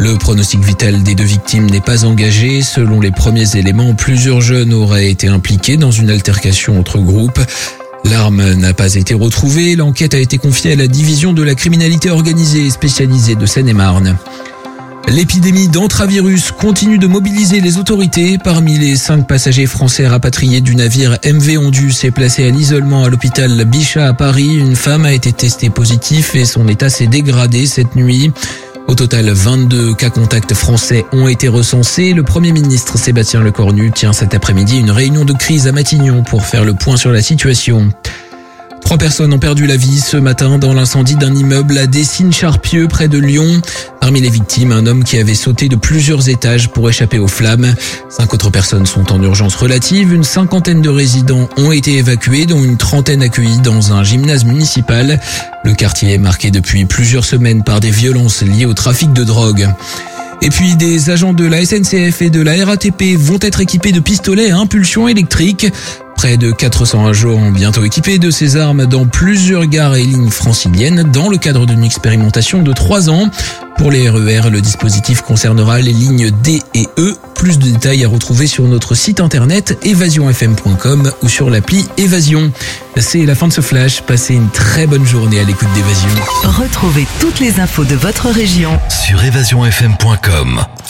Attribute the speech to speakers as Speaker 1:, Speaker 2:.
Speaker 1: Le pronostic vital des deux victimes n'est pas engagé. Selon les premiers éléments, plusieurs jeunes auraient été impliqués dans une altercation entre groupes. L'arme n'a pas été retrouvée. L'enquête a été confiée à la division de la criminalité organisée spécialisée de Seine-et-Marne. L'épidémie d'anthravirus continue de mobiliser les autorités. Parmi les 5 passagers français rapatriés du navire MV Ondu s'est placé à l'isolement à l'hôpital Bichat à Paris. Une femme a été testée positive et son état s'est dégradé cette nuit. Au total, 22 cas contacts français ont été recensés. Le Premier ministre Sébastien Lecornu tient cet après-midi une réunion de crise à Matignon pour faire le point sur la situation. 3 personnes ont perdu la vie ce matin dans l'incendie d'un immeuble à Dessines-Charpieu près de Lyon. Parmi les victimes, un homme qui avait sauté de plusieurs étages pour échapper aux flammes. 5 autres personnes sont en urgence relative. Une 50aine de résidents ont été évacués, dont une 30aine accueillis dans un gymnase municipal. Le quartier est marqué depuis plusieurs semaines par des violences liées au trafic de drogue. Et puis des agents de la SNCF et de la RATP vont être équipés de pistolets à impulsion électrique. Près de 400 agents bientôt équipés de ces armes dans plusieurs gares et lignes franciliennes dans le cadre d'une expérimentation de 3 ans. Pour les RER, le dispositif concernera les lignes D et E. Plus de détails à retrouver sur notre site internet evasionfm.com ou sur l'appli Évasion. C'est la fin de ce flash. Passez une très bonne journée à l'écoute d'Évasion.
Speaker 2: Retrouvez toutes les infos de votre région
Speaker 3: sur evasionfm.com.